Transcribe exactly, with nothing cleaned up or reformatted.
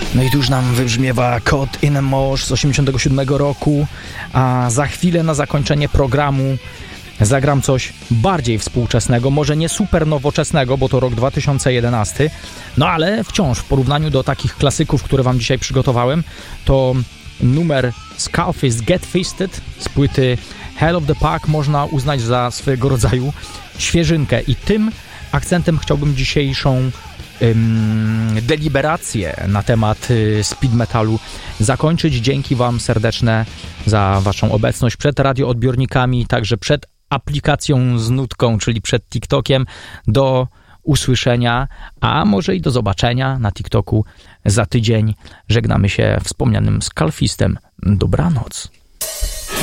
No i tuż nam wybrzmiewa Caught in a Mosh z osiemdziesiątego siódmego roku, a za chwilę na zakończenie programu zagram coś bardziej współczesnego, może nie super nowoczesnego, bo to rok dwa tysiące jedenasty, no ale wciąż w porównaniu do takich klasyków, które wam dzisiaj przygotowałem, to numer Skullfist Get Fisted z płyty Hell of the Pack można uznać za swojego rodzaju świeżynkę i tym akcentem chciałbym dzisiejszą ym, deliberację na temat y, speed metalu zakończyć. Dzięki wam serdeczne za waszą obecność przed radioodbiornikami, także przed aplikacją z nutką, czyli przed TikTokiem. Do usłyszenia, a może i do zobaczenia na TikToku za tydzień. Żegnamy się wspomnianym Skullfistem. Dobranoc.